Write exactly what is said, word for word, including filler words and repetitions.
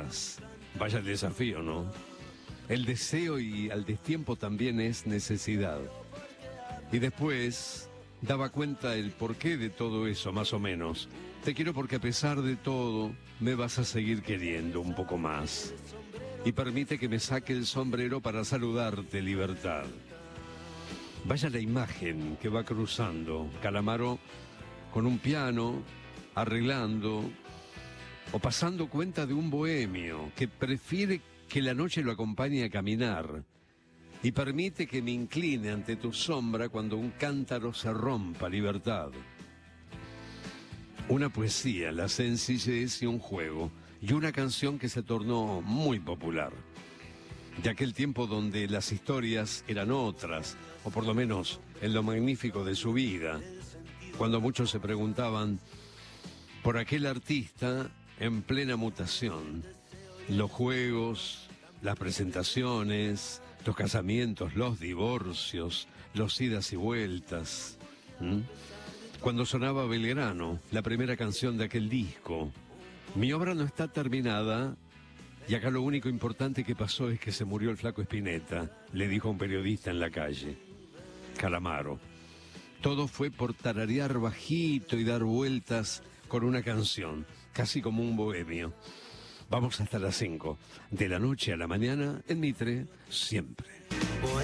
horas. Vaya el desafío, ¿no? El deseo y al destiempo también es necesidad. Y después daba cuenta el porqué de todo eso, más o menos. Te quiero porque a pesar de todo, me vas a seguir queriendo un poco más. Y permite que me saque el sombrero para saludarte, libertad. Vaya la imagen que va cruzando Calamaro con un piano, arreglando o pasando cuenta de un bohemio que prefiere que la noche lo acompañe a caminar y permite que me incline ante tu sombra cuando un cántaro se rompa, libertad. Una poesía, la sencillez y un juego, y una canción que se tornó muy popular. De aquel tiempo donde las historias eran otras, o por lo menos en lo magnífico de su vida, cuando muchos se preguntaban por aquel artista en plena mutación. Los juegos, las presentaciones, los casamientos, los divorcios, los idas y vueltas. ¿Mm? Cuando sonaba Belgrano, la primera canción de aquel disco. Mi obra no está terminada y acá lo único importante que pasó es que se murió el flaco Spinetta, le dijo a un periodista en la calle. Calamaro. Todo fue por tararear bajito y dar vueltas con una canción, casi como un bohemio. Vamos hasta las cinco, de la noche a la mañana, en Mitre, siempre.